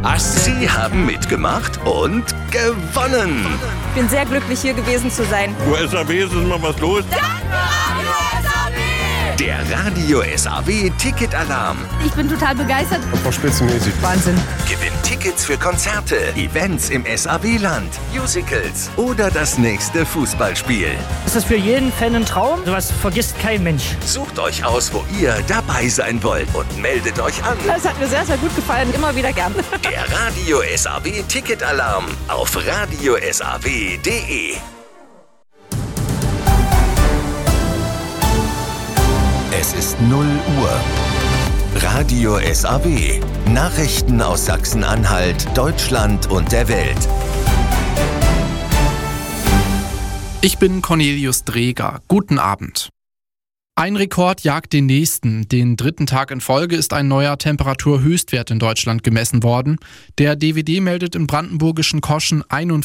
Sie haben mitgemacht und gewonnen. Ich bin sehr glücklich, hier gewesen zu sein. SAW, ist mal was los? Der Radio SAW Ticketalarm. Ich bin total begeistert. Einfach spitzenmäßig. Wahnsinn. Gewinnt Tickets für Konzerte, Events im SAW-Land, Musicals oder das nächste Fußballspiel. Ist das für jeden Fan ein Traum? Sowas vergisst kein Mensch. Sucht euch aus, wo ihr dabei sein wollt und meldet euch an. Das hat mir sehr, sehr gut gefallen. Immer wieder gern. Der Radio SAW Ticketalarm auf radiosaw.de. Es ist 0 Uhr. Radio SAW. Nachrichten aus Sachsen-Anhalt, Deutschland und der Welt. Ich bin Cornelius Dreger. Guten Abend. Ein Rekord jagt den nächsten. Den 3. Tag in Folge ist ein neuer Temperaturhöchstwert in Deutschland gemessen worden. Der DWD meldet im brandenburgischen Koschen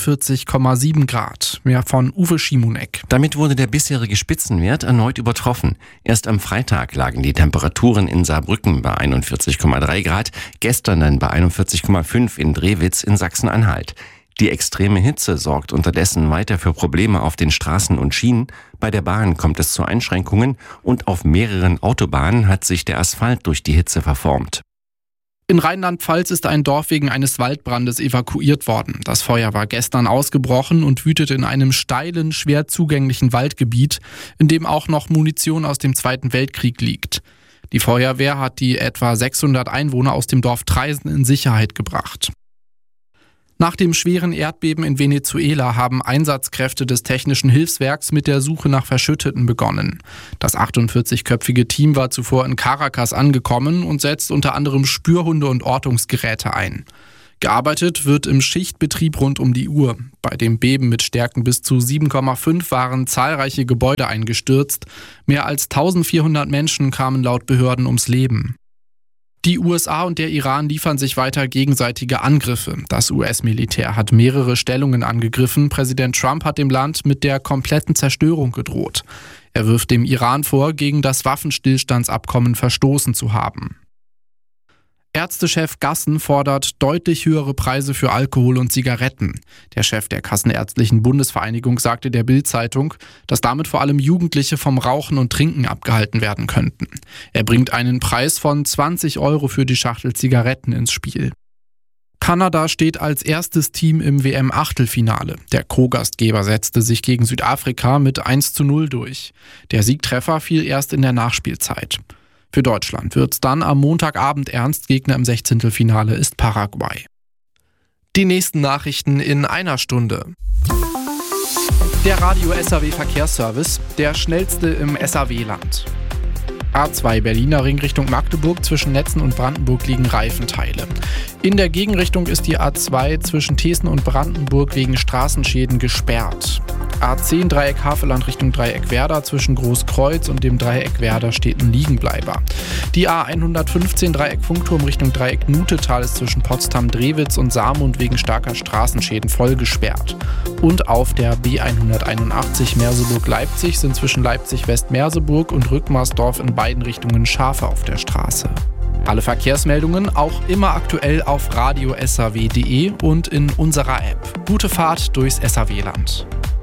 41,7 Grad. Mehr von Uwe Schimonek. Damit wurde der bisherige Spitzenwert erneut übertroffen. Erst am Freitag lagen die Temperaturen in Saarbrücken bei 41,3 Grad, gestern dann bei 41,5 in Drewitz in Sachsen-Anhalt. Die extreme Hitze sorgt unterdessen weiter für Probleme auf den Straßen und Schienen. Bei der Bahn kommt es zu Einschränkungen und auf mehreren Autobahnen hat sich der Asphalt durch die Hitze verformt. In Rheinland-Pfalz ist ein Dorf wegen eines Waldbrandes evakuiert worden. Das Feuer war gestern ausgebrochen und wütete in einem steilen, schwer zugänglichen Waldgebiet, in dem auch noch Munition aus dem Zweiten Weltkrieg liegt. Die Feuerwehr hat die etwa 600 Einwohner aus dem Dorf Traisen in Sicherheit gebracht. Nach dem schweren Erdbeben in Venezuela haben Einsatzkräfte des Technischen Hilfswerks mit der Suche nach Verschütteten begonnen. Das 48-köpfige Team war zuvor in Caracas angekommen und setzt unter anderem Spürhunde und Ortungsgeräte ein. Gearbeitet wird im Schichtbetrieb rund um die Uhr. Bei dem Beben mit Stärken bis zu 7,5 waren zahlreiche Gebäude eingestürzt. Mehr als 1400 Menschen kamen laut Behörden ums Leben. Die USA und der Iran liefern sich weiter gegenseitige Angriffe. Das US-Militär hat mehrere Stellungen angegriffen. Präsident Trump hat dem Land mit der kompletten Zerstörung gedroht. Er wirft dem Iran vor, gegen das Waffenstillstandsabkommen verstoßen zu haben. Ärztechef Gassen fordert deutlich höhere Preise für Alkohol und Zigaretten. Der Chef der Kassenärztlichen Bundesvereinigung sagte der Bild-Zeitung, dass damit vor allem Jugendliche vom Rauchen und Trinken abgehalten werden könnten. Er bringt einen Preis von 20 € für die Schachtel Zigaretten ins Spiel. Kanada steht als erstes Team im WM-Achtelfinale. Der Co-Gastgeber setzte sich gegen Südafrika mit 1:0 durch. Der Siegtreffer fiel erst in der Nachspielzeit. Für Deutschland wird's dann am Montagabend ernst. Gegner im 16. Finale ist Paraguay. Die nächsten Nachrichten in einer Stunde. Der Radio SAW Verkehrsservice, der schnellste im SAW-Land. A2 Berliner Ring Richtung Magdeburg, zwischen Netzen und Brandenburg liegen Reifenteile. In der Gegenrichtung ist die A2 zwischen Thesen und Brandenburg wegen Straßenschäden gesperrt. A10 Dreieck Havelland Richtung Dreieck Werder, zwischen Großkreuz und dem Dreieck Werder steht ein Liegenbleiber. Die A115 Dreieck Funkturm Richtung Dreieck Nutetal ist zwischen Potsdam-Drewitz und Saarmund wegen starker Straßenschäden voll gesperrt. Und auf der B181 Merseburg-Leipzig sind zwischen Leipzig-West-Merseburg und Rückmarsdorf in beiden Richtungen Schafe auf der Straße. Alle Verkehrsmeldungen auch immer aktuell auf radiosaw.de und in unserer App. Gute Fahrt durchs SAW-Land.